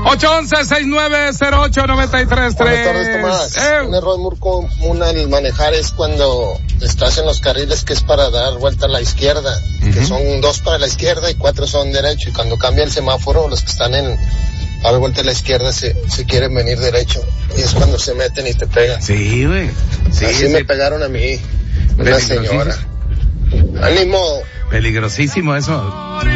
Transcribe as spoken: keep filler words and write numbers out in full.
ocho once, sesenta y nueve cero ocho, noventa y tres tres. Buenas tardes, Tomás. Eh. Un error muy común al manejar es cuando estás en los carriles que es para dar vuelta a la izquierda, uh-huh. que son dos para la izquierda y cuatro son derecho, y cuando cambia el semáforo, los que están en a la vuelta a la izquierda se, se quieren venir derecho, y es cuando se meten y te pegan. Sí, güey. Sí, Así sí. me pegaron a mí, una señora. ¡Ánimo! Peligrosísimo eso.